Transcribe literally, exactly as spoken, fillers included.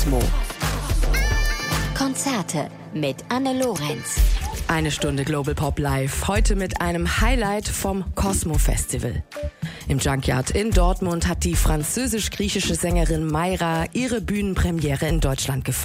Cosmo. Konzerte mit Anne Lorenz. Eine Stunde Global Pop Live. Heute mit einem Highlight vom Cosmo Festival. Im Junkyard in Dortmund hat die französisch-griechische Sängerin Mayra ihre Bühnenpremiere in Deutschland gefeiert.